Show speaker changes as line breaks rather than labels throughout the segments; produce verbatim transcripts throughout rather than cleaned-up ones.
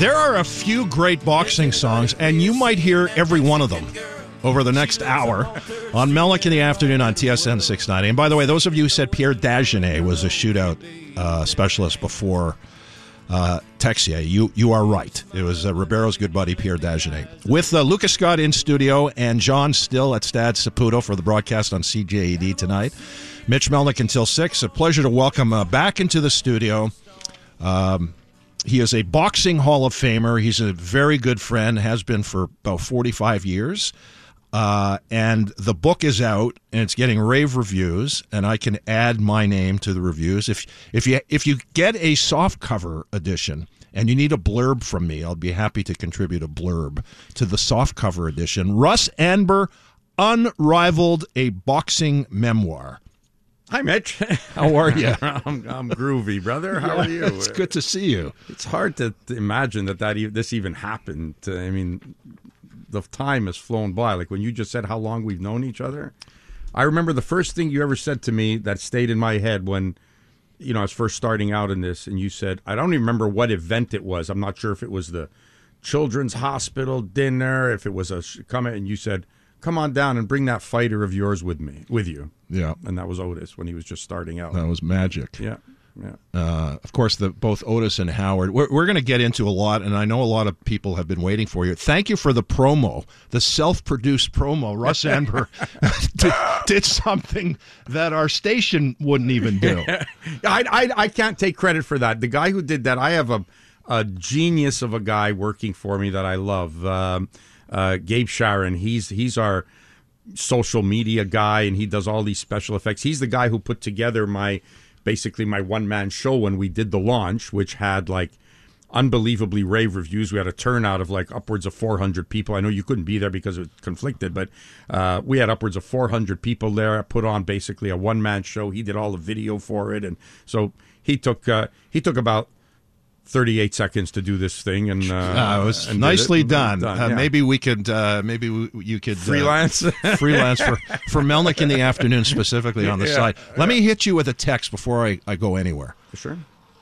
There are a few great boxing songs, and you might hear every one of them over the next hour on Melnick in the Afternoon on T S N six ninety. And by the way, those of you who said Pierre Dagenet was a shootout uh, specialist before uh, Texier, you you are right. It was uh, Ribeiro's good buddy, Pierre Dagenet. With uh, Lucas Scott in studio and John Still at Stade Saputo for the broadcast on C J E D tonight. Mitch Melnick until six. A pleasure to welcome uh, back into the studio. Um, he is a boxing Hall of Famer. He's a very good friend, has been for about forty-five years. Uh, and the book is out, and it's getting rave reviews, and I can add my name to the reviews. If if you if you get a softcover edition and you need a blurb from me, I'll be happy to contribute a blurb to the softcover edition. Russ Anber, Unrivaled, a Boxing Memoir.
Hi, Mitch.
How are you?
I'm, I'm groovy, brother. How
yeah,
are you?
It's good to see you.
It's hard to, to imagine that, that e- this even happened. I mean, the time has flown by. Like when you just said how long we've known each other, I remember the first thing you ever said to me that stayed in my head when, you know, I was first starting out in this, and you said, I don't even remember what event it was. I'm not sure if it was the Children's Hospital dinner, if it was a comment, and you said, come on down and bring that fighter of yours with me, with you.
Yeah.
And that was Otis when he was just starting out.
That was magic.
Yeah. Yeah.
Uh, of course, the both Otis and Howard. We're, we're going to get into a lot, and I know a lot of people have been waiting for you. Thank you for the promo, the self-produced promo. Russ Anber did, did something that our station wouldn't even do.
I, I I can't take credit for that. The guy who did that, I have a a genius of a guy working for me that I love. Um, uh, Gabe Sharon. He's he's our social media guy, and he does all these special effects. He's the guy who put together my. basically my one-man show when we did the launch, which had like unbelievably rave reviews. We had a turnout of like upwards of four hundred people. I know you couldn't be there because it conflicted, but uh, we had upwards of four hundred people there. I put on basically a one-man show. He did all the video for it, and so he took uh, he took about thirty-eight seconds to do this thing, and uh,
uh, it was
and
nicely
it.
done.
done
Uh,
yeah.
Maybe we could, uh, maybe we, you could uh,
freelance,
freelance for for Melnick in the Afternoon specifically on the
Yeah,
side. Let
yeah.
me hit you with a text before I, I go anywhere.
Sure.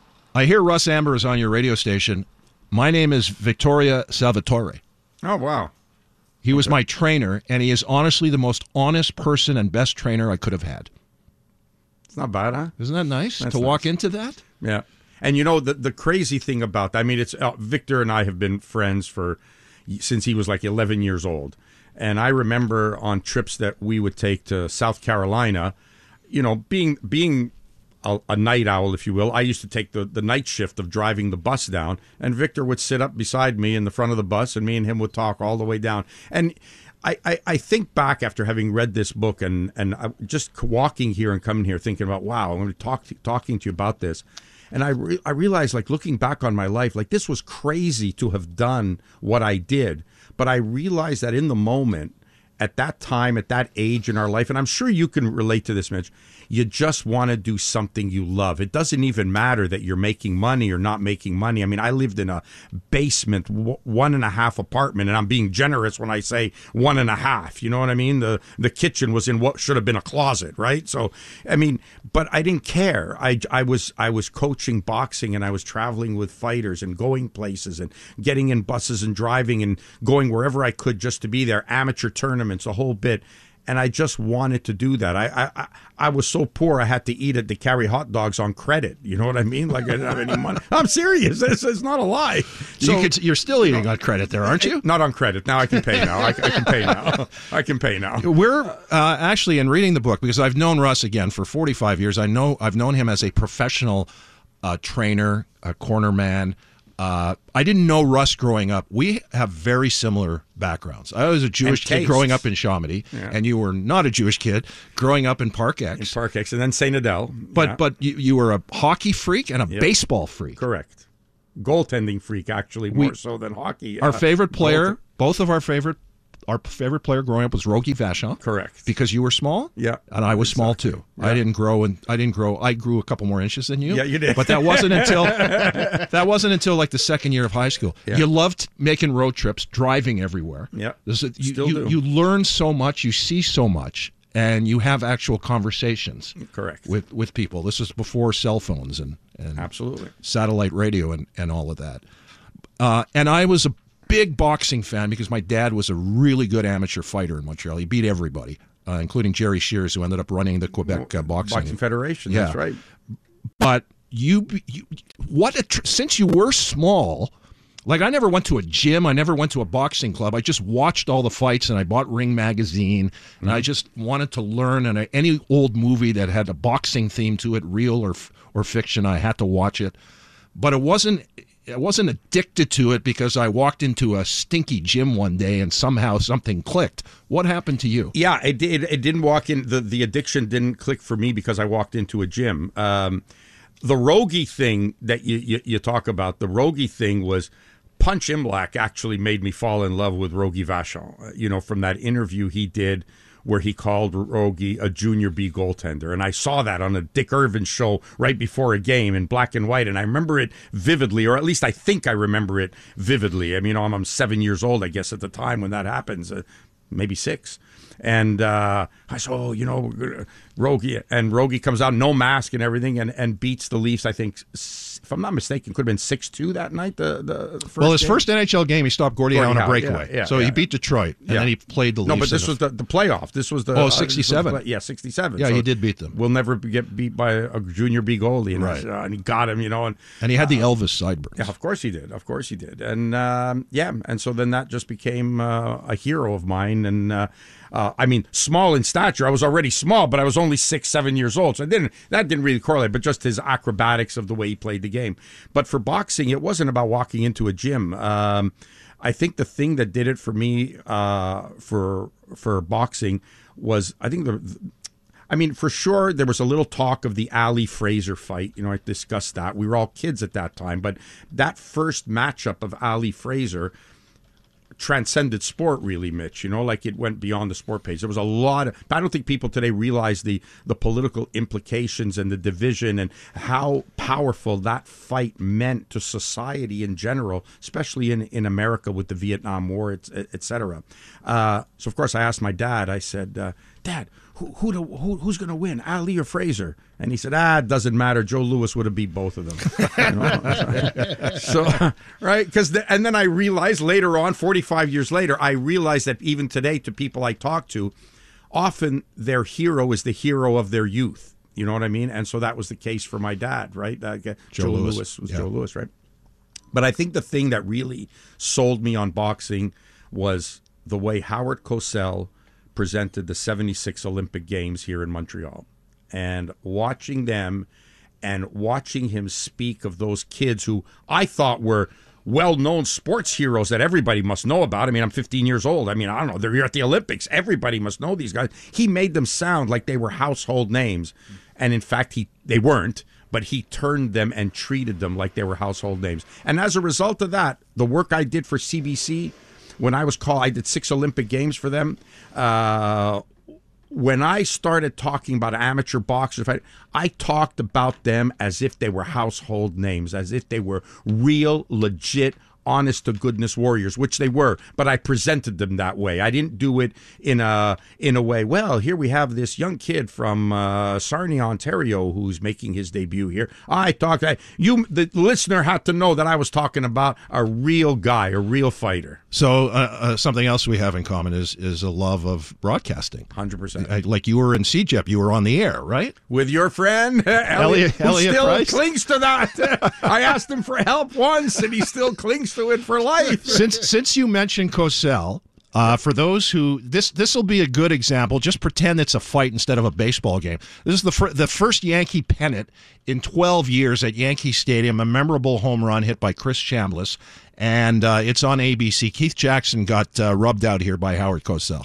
I hear Russ Anber is on your radio station. My name is Victoria Salvatore.
Oh wow.
He was my trainer, and he is honestly the most honest person and best trainer I could have had.
It's not bad, huh?
Isn't that nice
That's
to walk
nice.
into that?
Yeah. And you know the the crazy thing about that, I mean, it's uh, Victor and I have been friends for since he was like eleven years old, and I remember on trips that we would take to South Carolina, you know, being being a, a night owl, if you will. I used to take the the night shift of driving the bus down, and Victor would sit up beside me in the front of the bus, and me and him would talk all the way down. And I, I, I think back after having read this book and and I, just walking here and coming here, thinking about wow, I'm going to talk to, talking to you about this. And I, re- I realized, like, looking back on my life, like, this was crazy to have done what I did. But I realized that in the moment, at that time, at that age in our life, and I'm sure you can relate to this, Mitch, you just want to do something you love. It doesn't even matter that you're making money or not making money. I mean, I lived in a basement, w- one and a half apartment, and I'm being generous when I say one and a half. You know what I mean? The the kitchen was in what should have been a closet, right? So, I mean, but I didn't care. I, I was I was coaching boxing, and I was traveling with fighters and going places and getting in buses and driving and going wherever I could just to be there. Amateur tournaments, a whole bit. And I just wanted to do that. I, I I was so poor I had to eat at the carry hot dogs on credit. You know what I mean? Like I didn't have any money. I'm serious. It's, it's not a lie. So,
you could, you're still eating on credit there, aren't you?
Not on credit. Now I can pay now. I, I can pay now. I can pay now.
We're uh, actually in reading the book because I've known Russ again for forty-five years. I know I've known him as a professional uh, trainer, a corner man. Uh, I didn't know Russ growing up. We have very similar backgrounds. I was a Jewish kid growing up in Chamonix, yeah. and you were not a Jewish kid growing up in Park X.
In Park X, and then Saint Adele.
But
yeah.
but you, you were a hockey freak and a yep. baseball freak.
Correct. Goaltending freak, actually, more we, so than hockey.
Our
uh,
favorite player,
goaltend-
both of our favorite Our favorite player growing up was Rogie Vachon.
Correct.
Because you were small?
Yeah.
And I was
exactly.
small too. Yeah. I didn't grow and I didn't grow I grew a couple more inches than you.
Yeah, you did.
But that wasn't until that wasn't until like the second year of high school. Yeah. You loved making road trips, driving everywhere.
Yeah.
This is, you,
Still
you,
do.
You learn so much, you see so much, and you have actual conversations.
Correct.
With with people. This is before cell phones and, and
absolutely
satellite radio and, and all of that. Uh, and I was a big boxing fan because my dad was a really good amateur fighter in Montreal. He beat everybody, uh, including Jerry Shears, who ended up running the Quebec uh, boxing.
Boxing Federation,
yeah.
That's right.
But you, you what a tr- since you were small, like I never went to a gym, I never went to a boxing club. I just watched all the fights, and I bought Ring magazine, and mm-hmm. I just wanted to learn. And I, any old movie that had a boxing theme to it, real or or fiction, I had to watch it. But it wasn't. I wasn't addicted to it because I walked into a stinky gym one day and somehow something clicked. What happened to you?
Yeah, it did. It didn't walk in. The, the addiction didn't click for me because I walked into a gym. Um, the Rogie thing that you, you, you talk about, the Rogie thing was Punch Imlach actually made me fall in love with Rogie Vachon. You know, from that interview he did where he called Rogie a junior B goaltender. And I saw that on a Dick Irvin show right before a game in black and white. And I remember it vividly, or at least I think I remember it vividly. I mean, I'm, I'm seven years old, I guess, at the time when that happens, uh, maybe six. And uh, I said, oh, you know, Rogie. And Rogie comes out, no mask and everything, and, and beats the Leafs, I think, if I'm not mistaken, could have been six two that night. The, the first
Well, his
game.
first N H L game, he stopped Gordie Howe on a breakaway. Yeah, yeah, so
yeah.
he beat Detroit, and
yeah.
then he played the Leafs.
No, but this was the, the playoff. This was the
Oh, sixty-seven.
Uh, yeah, sixty-seven.
Yeah,
so
he did beat them.
We'll never get beat by a junior B goalie. And,
right.
uh, and he got him, you know. And,
and he had the uh, Elvis sideburns.
Yeah, of course he did. Of course he did. And, um, yeah, and so then that just became uh, a hero of mine. And, uh, uh, I mean, small in stature. I was already small, but I was only six, seven years old. So I didn't, that didn't really correlate, but just his acrobatics of the way he played the game. But for boxing, it wasn't about walking into a gym. Um, I think the thing that did it for me uh, for for boxing was, I think the, I mean, for sure, there was a little talk of the Ali Fraser fight. You know, I discussed that. We were all kids at that time, but that first matchup of Ali Fraser transcended sport, really, Mitch. You know, like it went beyond the sport page. There was a lot of, I don't think people today realize the the political implications and the division and how powerful that fight meant to society in general, especially in, in America with the Vietnam War, et, et cetera. Uh, so, of course, I asked my dad, I said, uh, Dad, who, who, do, who who's going to win, Ali or Fraser? And he said, ah, it doesn't matter. Joe Louis would have beat both of them. You know? So, right? Because the, and then I realized later on, forty-five years later, I realized that even today, to people I talk to, often their hero is the hero of their youth. You know what I mean? And so that was the case for my dad, right? Uh, Joe, Joe Louis. Louis was yeah. Joe Louis, right? But I think the thing that really sold me on boxing was the way Howard Cosell presented the seventy-six Olympic Games here in Montreal. And watching them and watching him speak of those kids who I thought were well-known sports heroes that everybody must know about. I mean, I'm fifteen years old. I mean, I don't know. They're here at the Olympics. Everybody must know these guys. He made them sound like they were household names. And in fact, he they weren't. But he turned them and treated them like they were household names. And as a result of that, the work I did for C B C, when I was called, I did six Olympic Games for them. Uh, when I started talking about amateur boxers, I talked about them as if they were household names, as if they were real, legit, honest-to-goodness warriors, which they were, but I presented them that way. I didn't do it in a in a way, well, here we have this young kid from uh, Sarnia, Ontario, who's making his debut here. I talked, I, you, the listener had to know that I was talking about a real guy, a real fighter.
So uh, uh, something else we have in common is is a love of broadcasting.
one hundred percent.
Uh, like you were in C J E P, you were on the air, right?
With your friend, Elliot,
Elliot,
who
Elliot
still
Price.
clings to that. I asked him for help once, and he still clings to it for life.
Since since you mentioned Cosell, uh, for those who this this will be a good example. Just pretend it's a fight instead of a baseball game. This is the fir- the first Yankee pennant in twelve years at Yankee Stadium. A memorable home run hit by Chris Chambliss, and uh, it's on A B C. Keith Jackson got uh, rubbed out here by Howard Cosell.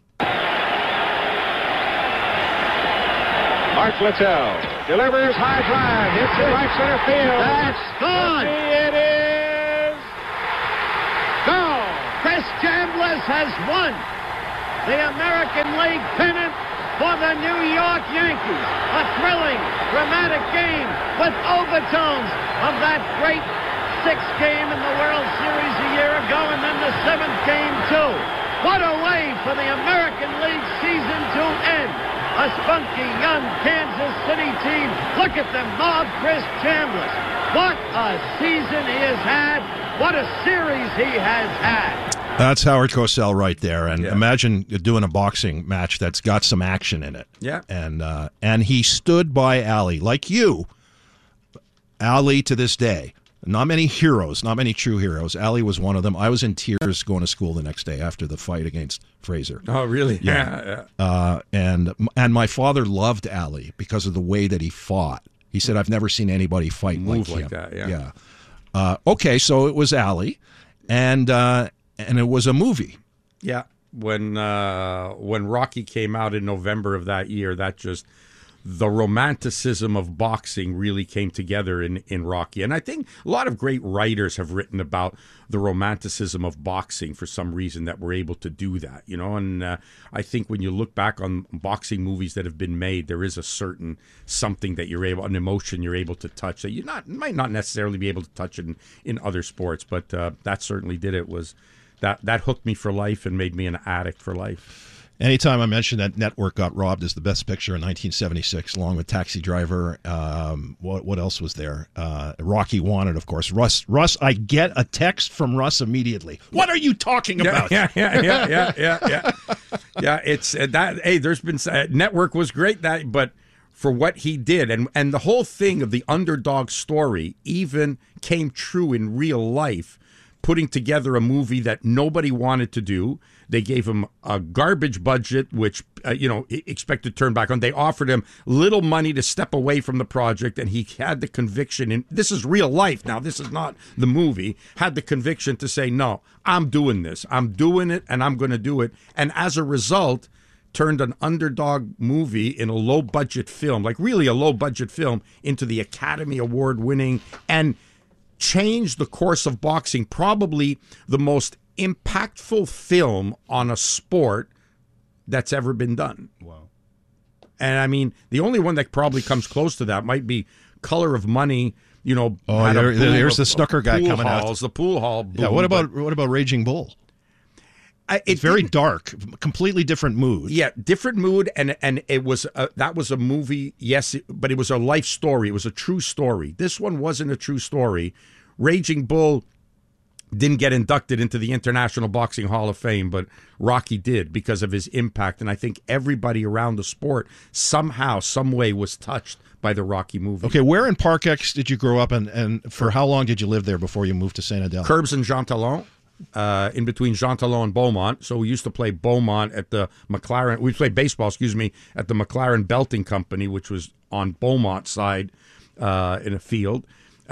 Mark Littell delivers high drive, hits it right center field.
That's gone.
It is gone.
Chris Chambliss has won the American League pennant for the New York Yankees. A thrilling, dramatic game with overtones of that great sixth game in the World Series a year ago, and then the seventh game too. What a way for the American League season to end. A spunky young Kansas City team. Look at them mob Chris Chambliss. What a season he has had. What a series he has had.
That's Howard Cosell right there. And
Yeah.
imagine doing a boxing match that's got some action in it.
Yeah.
And uh, and he stood by Ali, like you. Ali to this day. Not many heroes, not many true heroes. Ali was one of them. I was in tears going to school the next day after the fight against Fraser.
Oh, really?
Yeah.
yeah.
Uh, and and my father loved Ali because of the way that he fought. He said, "I've never seen anybody fight
Move
like,
like
him."
that, yeah.
yeah. Uh, okay, so it was Ali, and uh, and it was a movie.
Yeah, when uh, when Rocky came out in November of that year, that just the romanticism of boxing really came together in, in Rocky. And I think a lot of great writers have written about the romanticism of boxing for some reason that we're able to do that, you know. And uh, I think when you look back on boxing movies that have been made, there is a certain something that you're able, an emotion you're able to touch that you not might not necessarily be able to touch in, in other sports, but uh, that certainly did it. Was that that hooked me for life and made me an addict for life.
Anytime I mention that Network got robbed as the best picture in nineteen seventy-six, along with Taxi Driver, um, what what else was there? Uh, Rocky Wanted, of course. Russ, Russ, I get a text from Russ immediately. What are you talking about?
Yeah, yeah, yeah, yeah, yeah, yeah. Yeah, it's uh, that. Hey, there's been uh, Network was great that, but for what he did, and and the whole thing of the underdog story even came true in real life. Putting together a movie that nobody wanted to do. They gave him a garbage budget, which, uh, you know, expected to turn back on. They offered him little money to step away from the project, and he had the conviction, and this is real life now, this is not the movie, had the conviction to say, no, I'm doing this. I'm doing it, and I'm going to do it. And as a result, turned an underdog movie in a low-budget film, like really a low-budget film, into the Academy Award-winning and changed the course of boxing, probably the most impactful film on a sport that's ever been done.
Wow.
And I mean, the only one that probably comes close to that might be Color of Money. You know,
Oh,
had a
there-
boom
there's
of-
the snooker
of
guy
pool
coming out.
halls, The pool hall. Boom,
Yeah. What about
but
what about Raging Bull?
I, it
It's very
didn't-
dark, completely different mood.
Yeah, different mood, and and it was a, that was a movie, yes, but it was a life story. It was a true story. This one wasn't a true story. Raging Bull didn't get inducted into the International Boxing Hall of Fame, but Rocky did because of his impact. And I think everybody around the sport somehow, some way, was touched by the Rocky movie.
Okay, where in Park X did you grow up, and, and for how long did you live there before you moved to Saint Adele?
Curbs and Jean Talon, uh, in between Jean Talon and Beaumont. So we used to play Beaumont at the McLaren. We played baseball, excuse me, at the McLaren Belting Company, which was on Beaumont's side uh, in a field.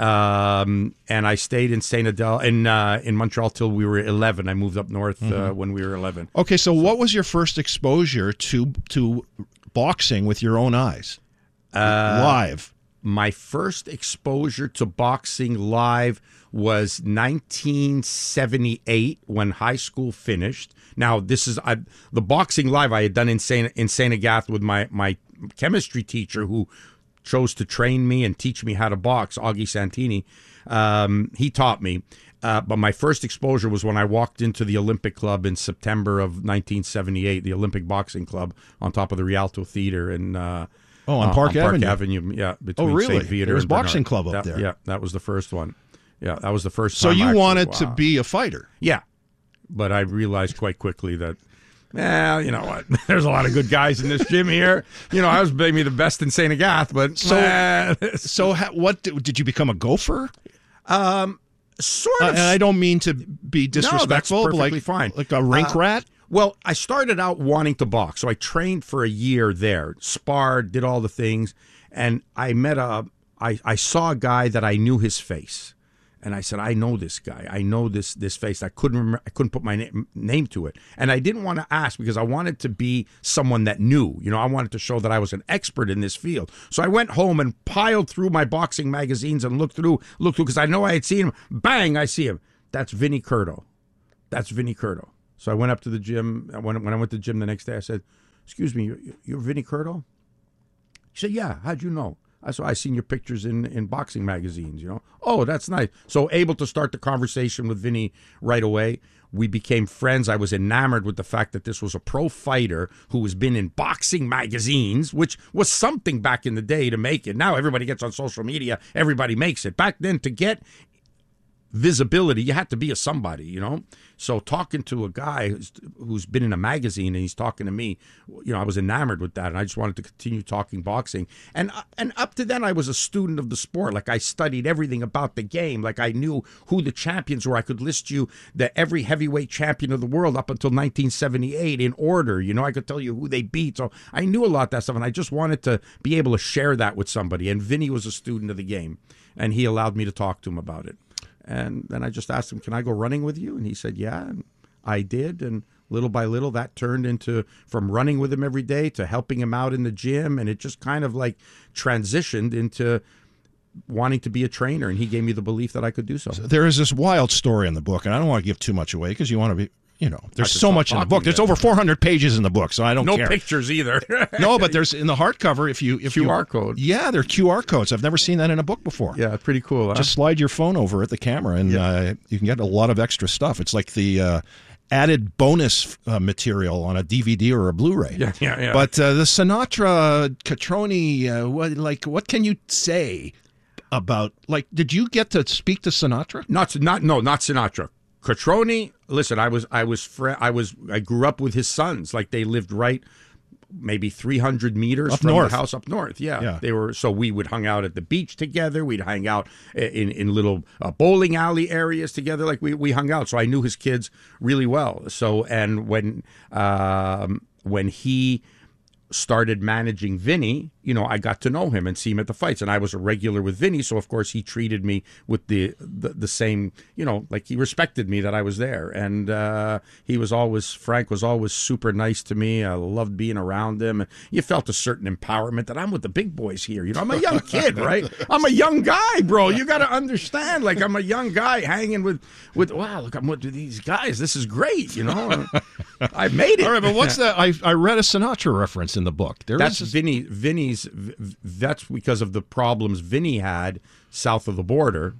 Um, and I stayed in Saint Adele in uh, in Montreal till we were eleven. I moved up north uh, when we were eleven.
Okay, so what was your first exposure to to boxing with your own eyes? Uh, Live.
My first exposure to boxing live was nineteen seventy-eight when high school finished. Now, this is I, the boxing live I had done in Saint in Saint Agathe with my my chemistry teacher who chose to train me and teach me how to box, Augie Santini. Um, he taught me. Uh, but my first exposure was when I walked into the Olympic Club in September of nineteen seventy-eight, the Olympic Boxing Club on top of the Rialto Theater in uh,
Oh, on
uh,
Park Avenue.
Avenue, yeah. Between
Oh, really?
Saint Viator
There was
and
boxing
Bernard.
club up
That-
there.
Yeah, that was the first one. Yeah, that was the first
So
time.
you
I actually-
wanted to
wow.
be a fighter.
Yeah, but I realized quite quickly that, well, you know what? There's a lot of good guys in this gym here. You know, I was maybe the best in Saint Agathe, but
So-
eh,
So ha- what did, did you become a gopher?
sort
Uh,
of.
and I don't mean to be disrespectful, but
perfectly
like
fine.
like a rink
Uh,
rat.
Well, I started out wanting to box, so I trained for a year there, sparred, did all the things, and I met a, I, I saw a guy that I knew his face, and I said, I know this guy, I know this this face. I couldn't remember, I couldn't put my name name to it, and I didn't want to ask because I wanted to be someone that knew. You know, I wanted to show that I was an expert in this field. So I went home and piled through my boxing magazines and looked through, looked through because I know I had seen him. Bang! I see him. That's Vinny Curto. That's Vinny Curto. So I went up to the gym. When, when I went to the gym the next day, I said, excuse me, you're, you're Vinny Curto? He said, yeah, how'd you know? I said, I seen your pictures in, in boxing magazines, you know. Oh, that's nice. So able to start the conversation with Vinny right away. We became friends. I was enamored with the fact that this was a pro fighter who has been in boxing magazines, which was something back in the day to make it. Now everybody gets on social media. Everybody makes it. Back then, to get visibility, you had to be a somebody, you know? So talking to a guy who's, who's been in a magazine and he's talking to me, you know, I was enamored with that, and I just wanted to continue talking boxing. And and up to then, I was a student of the sport. Like, I studied everything about the game. Like, I knew who the champions were. I could list you the every heavyweight champion of the world up until nineteen seventy-eight in order. You know, I could tell you who they beat. So I knew a lot of that stuff, and I just wanted to be able to share that with somebody. And Vinny was a student of the game, and he allowed me to talk to him about it. And then I just asked him, can I go running with you? And he said, yeah. And I did. And little by little, that turned into from running with him every day to helping him out in the gym. And it just kind of like transitioned into wanting to be a trainer. And he gave me the belief that I could do so.
There is this wild story in the book, and I don't want to give too much away because you want to be, you know, there's so much in the book. There's over four hundred pages in the book, so I don't
no
care.
No pictures either.
No, but there's in the hardcover, if you... If
Q R
you,
code.
Yeah, they're Q R codes. I've never seen that in a book before.
Yeah, pretty cool. Huh?
Just slide your phone over at the camera, and yeah. uh, you can get a lot of extra stuff. It's like the uh, added bonus uh, material on a D V D or a Blu-ray.
Yeah, yeah, yeah.
But uh, the Sinatra, Catroni, uh, what, like, what can you say about... Like, did you get to speak to Sinatra?
Not, not, no, not Sinatra. Catroni, listen, I was, I was, fr- I was, I grew up with his sons. Like, they lived right, maybe three hundred meters
up
from
north.
the house up north. Yeah.
yeah,
they were. So we would hang out at the beach together. We'd hang out in in little uh, bowling alley areas together. Like we we hung out. So I knew his kids really well. So and when um, when he started managing Vinny, you know, I got to know him and see him at the fights, and I was a regular with Vinny, so of course he treated me with the the, the same, you know, like he respected me that I was there, and uh, he was always, Frank was always super nice to me. I loved being around him, and you felt a certain empowerment that I'm with the big boys here, you know, I'm a young kid, right? I'm a young guy, bro, you got to understand, like I'm a young guy hanging with, with wow, look, I'm with these guys, this is great, you know, I made it.
All right, but what's that? I, I read a Sinatra reference in the book. There
that's
is
Vinny, Vinny's, that's because of the problems Vinny had south of the border.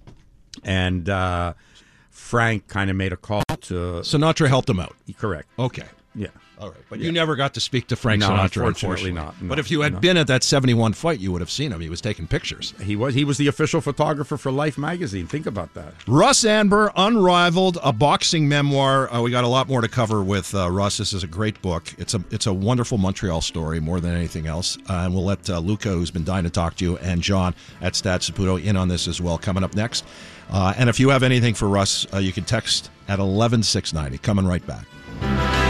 And uh, Frank kind of made a call to...
Sinatra helped him out.
Correct.
Okay.
Yeah.
All right. But
yeah.
you never got to speak to Frank
no,
Sinatra,
unfortunately,
unfortunately.
not. No,
but if you had
no.
been at that seventy-one fight, you would have seen him. He was taking pictures.
He was He was the official photographer for Life magazine. Think about that.
Russ Anber, Unrivaled, a boxing memoir. Uh, we got a lot more to cover with uh, Russ. This is a great book. It's a it's a wonderful Montreal story more than anything else. Uh, and we'll let uh, Luca, who's been dying to talk to you, and John at Stat Saputo in on this as well, coming up next. Uh, and if you have anything for Russ, uh, you can text at eleven six ninety. Coming right back.